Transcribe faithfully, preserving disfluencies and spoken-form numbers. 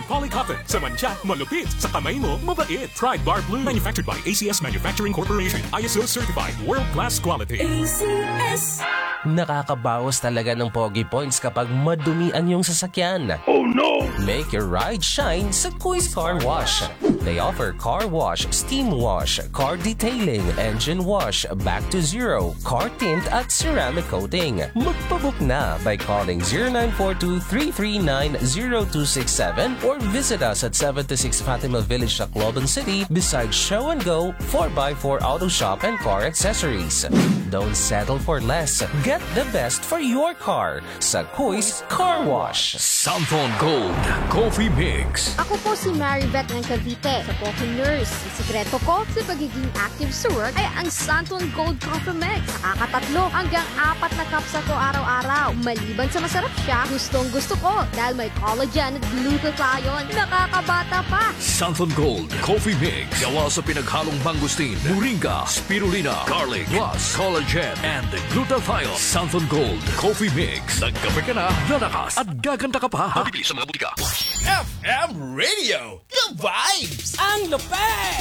polycotton. Sa mancha, malupit. Sa kamay mo, mabait. Pride Bar Blue. Manufactured by A C S Manufacturing Corporation. I S O certified. World-class quality. A C S. Nakakabawas talaga ng Pogi Points kapag madumian yung sasakyan. Oh no! Make your ride shine sa Kuis Car Wash. They offer car wash, steam wash, car detailing, engine wash, back to zero, car tint at ceramic coating. Magpabook na by calling zero nine four two, three three nine, zero two six seven or visit us at seventy-six Fatima Village, Tacloban City beside Show and Go four by four Auto Shop and Car Accessories. Don't settle for less. Get the best for your car sa Kuis Car Wash. Santon Gold Coffee Mix. Ako po si Maribeth ng Cavite, sa Coffee Nurse. Ang sikreto ko sa pagiging active sa work ay ang Santon Gold Coffee Mix. Nakakatatlo hanggang apat na cups ako araw-araw. Maliban sa masarap siya, gustong gusto ko dahil may collagen at glutathione. Nakakabata pa. Santon Gold Coffee Mix. Gawa sa pinaghalong mangustin, moringa, spirulina, garlic, plus collagen and glutathione. Santon Gold Coffee Mix. Nagkape ka na, lalakas at gaganda ka pa. Mabibili sa mga butika. F M Radio. The vibes. Ang lupet!